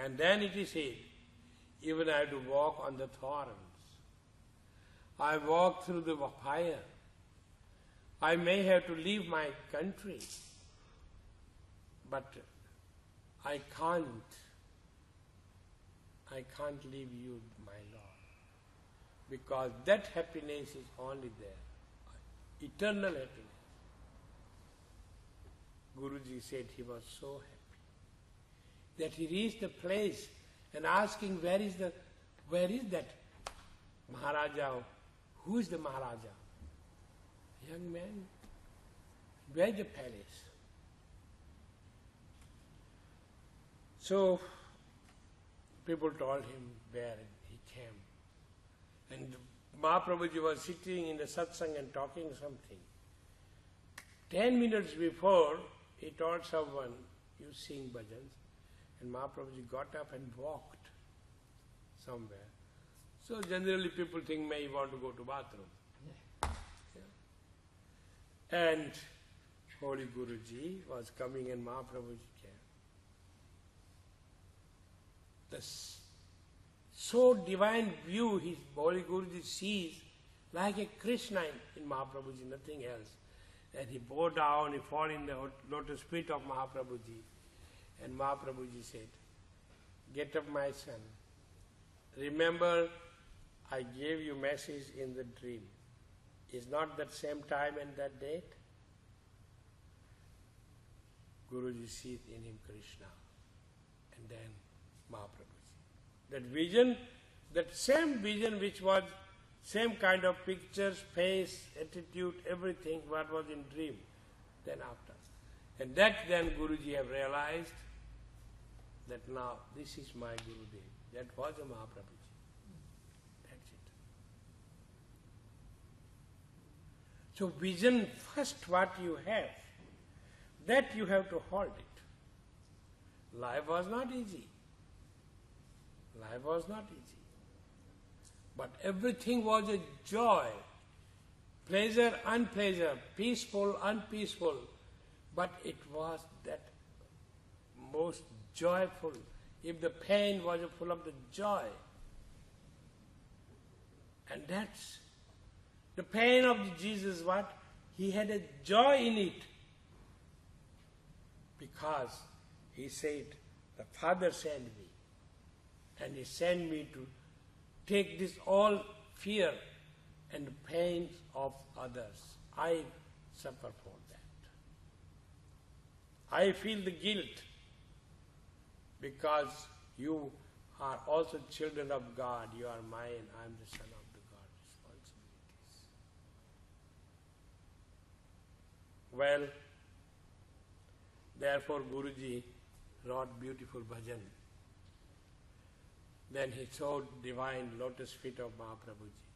And then it is said, even I have to walk on the thorns. I walk through the fire. I may have to leave my country, but I can't leave you, my Lord, because that happiness is only there, eternal happiness. Guruji said he was so happy that he reached the place and asking, where is that Maharaja? Who is the Maharaja? Young man, where is the palace? So people told him where he came. And Mahaprabhuji was sitting in the satsang and talking something. 10 minutes before, he told someone, you sing bhajans. And Mahaprabhuji got up and walked somewhere. So generally people think, may he want to go to bathroom. Yeah. And Holy Guruji was coming and Mahaprabhuji came. The so divine view his Holy Guruji sees, like a Krishna in Mahaprabhuji, nothing else. And he bowed down, he fell in the lotus feet of Mahaprabhuji. And Mahaprabhuji said, get up, my son. Remember, I gave you message in the dream. Is not that same time and that date? Guruji sees in him Krishna. And then Mahaprabhuji. That vision, that same vision which was same kind of pictures, face, attitude, everything what was in dream, then after. And that then Guruji have realized that now this is my Gurudev. That was a Mahaprabhuji. That's it. So vision first what you have, that you have to hold it. Life was not easy. Life was not easy. But everything was a joy. Pleasure, unpleasure, peaceful, unpeaceful. But it was that most joyful. If the pain was full of the joy. And that's the pain of Jesus, what? He had a joy in it. Because he said, the Father sent me. And he sent me to take this all fear and pains of others. I suffer for that. I feel the guilt because you are also children of God. You are mine. I am the son of the God. Responsibilities. Well, therefore Guruji wrote beautiful bhajan. Then he saw divine lotus feet of Mahaprabhuji.